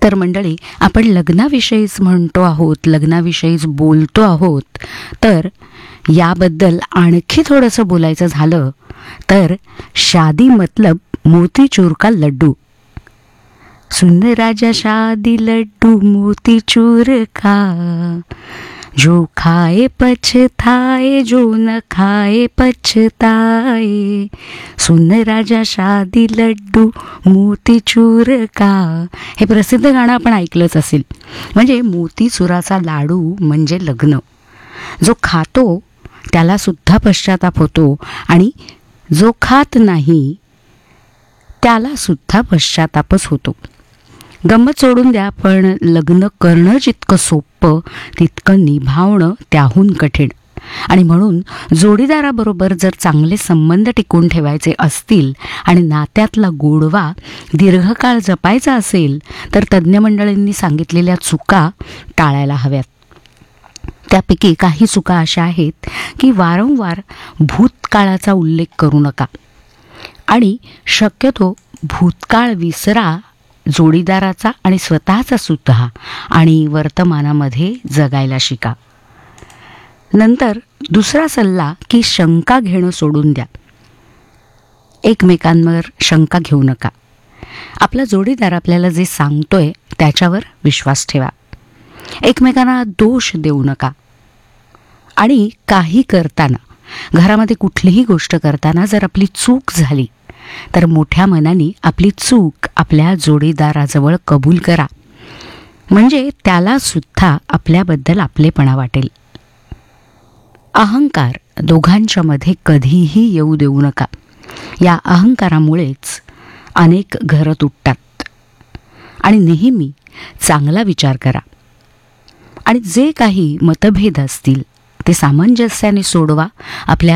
तर मंडळी, आपण लग्नाविषयीच म्हणतो आहोत, लग्नाविषयीच बोलतो आहोत, तर याबद्दल आणखी थोडंसं बोलायचं झालं तर शादी मतलब मोतीचूर का लड्डू. सुन राजा शादी लड्डू मोतीचूर का, जो खाए पछताए जो न खाए पछताए. सुन राजा शादी लड्डू मोतीचूर का. हे प्रसिद्ध गाणं आपण ऐकलंच असेल. म्हणजे मोतीचुराचा लाडू म्हणजे लग्न. जो खातो त्याला सुद्धा पश्चाताप होतो आणि जो खात नाही त्याला सुद्धा पश्चातापच होतो. गंमत सोडून द्या, पण लग्न करणं जितकं सोपं तितकं निभावणं त्याहून कठीण. आणि म्हणून जोडीदाराबरोबर जर चांगले संबंध टिकवून ठेवायचे असतील आणि नात्यातला गोडवा दीर्घकाळ जपायचा असेल तर तज्ज्ञ मंडळींनी सांगितलेल्या चुका टाळायला हव्यात. त्यापैकी काही चुका अशा आहेत की वारंवार भूतकाळाचा उल्लेख करू नका आणि शक्यतो भूतकाळ विसरा, जोडीदाराचा आणि स्वतःचा सुद्धा, आणि वर्तमानामध्ये जगायला शिका. नंतर दुसरा सल्ला की शंका घेणं सोडून द्या. एकमेकांवर शंका घेऊ नका. आपला जोडीदार आपल्याला जे सांगतोय त्याच्यावर विश्वास ठेवा. एकमेकांना दोष देऊ नका. आणि काही करताना, घरामध्ये कुठलीही गोष्ट करताना जर आपली चूक झाली तर मोठ्या मनाने आपली चूक आपल्या जोडीदाराजवळ कबूल करा. म्हणजे त्याला सुद्धा आपल्याबद्दल आपलेपणा वाटेल. अहंकार दोघांच्या मध्ये कधीही येऊ देऊ नका. या अहंकारामुळेच अनेक घरं तुटतात. आणि नेहमी चांगला विचार करा. आणि जे काही मतभेद असतील ते सामंजस्याने सोडवा. आपल्या